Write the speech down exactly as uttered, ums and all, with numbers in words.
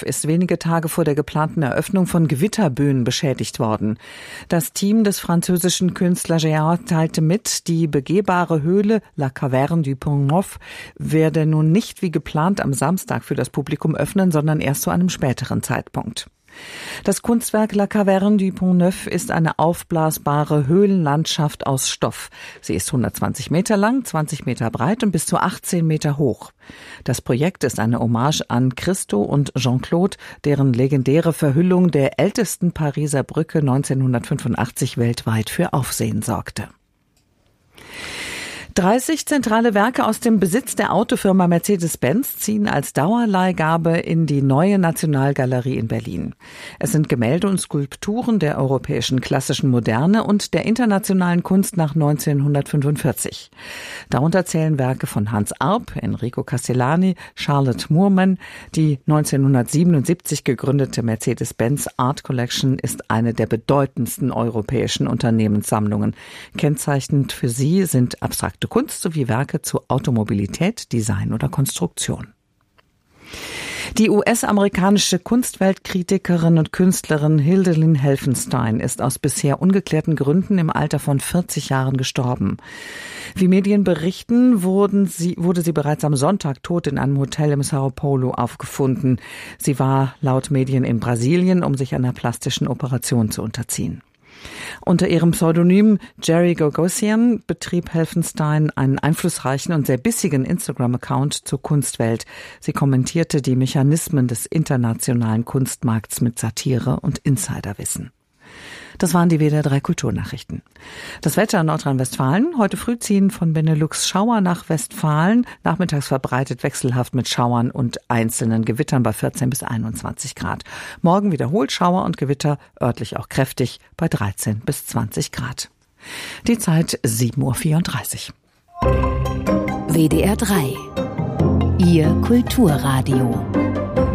Neuf ist wenige Tage vor der geplanten Eröffnung von Gewitterböen beschädigt worden. Das Team des französischen Künstlers Géant teilte mit, die begehbare Höhle La Caverne du Pont Neuf werde nun nicht wie geplant am Samstag für das Publikum öffnen, sondern erst zu einem späteren Zeitpunkt. Das Kunstwerk La Caverne du Pont Neuf ist eine aufblasbare Höhlenlandschaft aus Stoff. Sie ist hundertzwanzig Meter lang, zwanzig Meter breit und bis zu achtzehn Meter hoch. Das Projekt ist eine Hommage an Christo und Jean-Claude, deren legendäre Verhüllung der ältesten Pariser Brücke neunzehnhundertfünfundachtzig weltweit für Aufsehen sorgte. dreißig zentrale Werke aus dem Besitz der Autofirma Mercedes-Benz ziehen als Dauerleihgabe in die Neue Nationalgalerie in Berlin. Es sind Gemälde und Skulpturen der europäischen klassischen Moderne und der internationalen Kunst nach neunzehnhundertfünfundvierzig. Darunter zählen Werke von Hans Arp, Enrico Castellani, Charlotte Moorman. Die neunzehnhundertsiebenundsiebzig gegründete Mercedes-Benz Art Collection ist eine der bedeutendsten europäischen Unternehmenssammlungen. Kennzeichnend für sie sind abstrakte Kunst sowie Werke zu Automobilität, Design oder Konstruktion. Die U S-amerikanische Kunstweltkritikerin und Künstlerin Hildelyn Helfenstein ist aus bisher ungeklärten Gründen im Alter von vierzig Jahren gestorben. Wie Medien berichten, wurden sie, wurde sie bereits am Sonntag tot in einem Hotel im Sao Paulo aufgefunden. Sie war laut Medien in Brasilien, um sich einer plastischen Operation zu unterziehen. Unter ihrem Pseudonym Jerry Gogosian betrieb Helfenstein einen einflussreichen und sehr bissigen Instagram-Account zur Kunstwelt. Sie kommentierte die Mechanismen des internationalen Kunstmarkts mit Satire und Insiderwissen. Das waren die W D R drei Kulturnachrichten. Das Wetter in Nordrhein-Westfalen. Heute früh ziehen von Benelux Schauer nach Westfalen. Nachmittags verbreitet wechselhaft mit Schauern und einzelnen Gewittern bei vierzehn bis einundzwanzig Grad. Morgen wiederholt Schauer und Gewitter, örtlich auch kräftig, bei dreizehn bis zwanzig Grad. Die Zeit sieben Uhr vierunddreißig. W D R drei. Ihr Kulturradio.